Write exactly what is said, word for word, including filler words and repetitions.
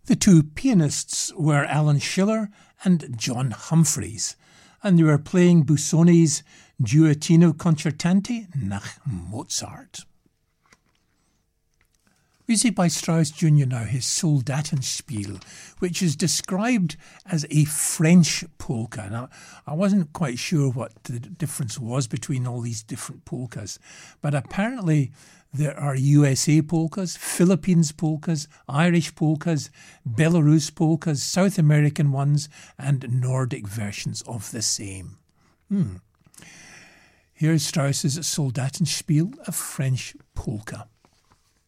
The two pianists were Alan Schiller and John Humphreys, and they were playing Busoni's Duettino Concertante nach Mozart. Music by Strauss Junior now, his Soldatenspiel, which is described as a French polka. Now, I wasn't quite sure what the difference was between all these different polkas, but apparently there are U S A polkas, Philippines polkas, Irish polkas, Belarus polkas, South American ones, and Nordic versions of the same. Hmm. Here's Strauss's Soldatenspiel, a French polka.